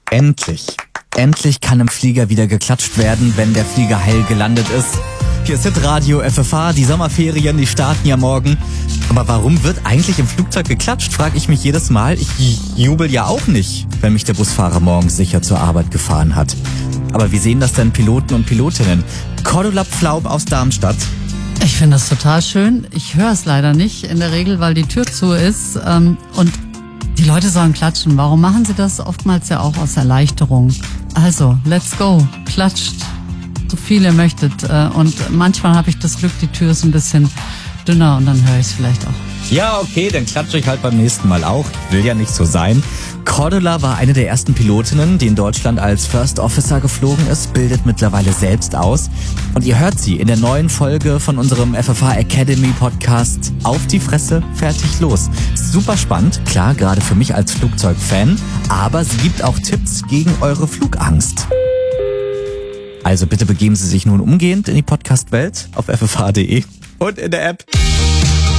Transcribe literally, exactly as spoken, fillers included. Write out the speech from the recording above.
Endlich. Endlich kann im Flieger wieder geklatscht werden, wenn der Flieger heil gelandet ist. Hier ist Hitradio F F H, die Sommerferien, die starten ja morgen. Aber warum wird eigentlich im Flugzeug geklatscht, frage ich mich jedes Mal. Ich jubel ja auch nicht, wenn mich der Busfahrer morgens sicher zur Arbeit gefahren hat. Aber wie sehen das denn Piloten und Pilotinnen? Cordula Pflaub aus Darmstadt. Ich finde das total schön. Ich höre es leider nicht in der Regel, weil die Tür zu ist. Ähm, und die Leute sollen klatschen. Warum machen sie das? Oftmals ja auch aus Erleichterung. Also, let's go. Klatscht, so viel ihr möchtet. Und manchmal habe ich das Glück, die Tür ist ein bisschen dünner und dann höre ich es vielleicht auch. Ja, okay, dann klatsche ich halt beim nächsten Mal auch. Will ja nicht so sein. Cordula war eine der ersten Pilotinnen, die in Deutschland als First Officer geflogen ist, bildet mittlerweile selbst aus. Und ihr hört sie in der neuen Folge von unserem F F H Academy Podcast Auf die Fresse, fertig, los. Super spannend, klar, gerade für mich als Flugzeugfan, aber sie gibt auch Tipps gegen eure Flugangst. Also bitte begeben Sie sich nun umgehend in die Podcast-Welt auf f f h punkt d e und in der App.